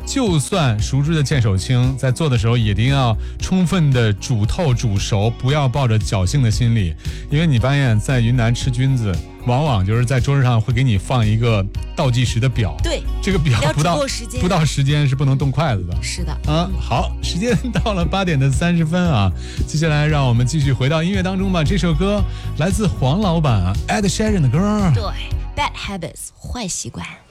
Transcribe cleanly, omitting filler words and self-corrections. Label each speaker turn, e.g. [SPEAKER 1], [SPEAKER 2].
[SPEAKER 1] 就算熟知的剑手青，在做的时候也一定要充分的煮透煮熟，不要抱着侥幸的心理，因为你发现在云南吃菌子往往就是在桌上会给你放一个倒计时的表，
[SPEAKER 2] 对，
[SPEAKER 1] 这个表不到时间是不能动筷子的。
[SPEAKER 2] 是的
[SPEAKER 1] 好，时间到了8:30啊，接下来让我们继续回到音乐当中吧。这首歌来自黄老板Ed Sheeran 的歌，
[SPEAKER 2] 对 Bad Habits 坏习惯。